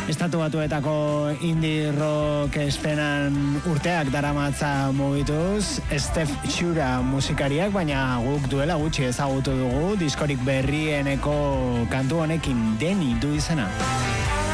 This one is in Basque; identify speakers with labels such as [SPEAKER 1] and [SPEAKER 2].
[SPEAKER 1] Estatu Batuetako indie rock espenan urteak daramatza mugituz, Steph Shura musikariak, baina guk duela gutxi ezagutu dugu, diskorik berrieneko kantu honekin Deni du izena.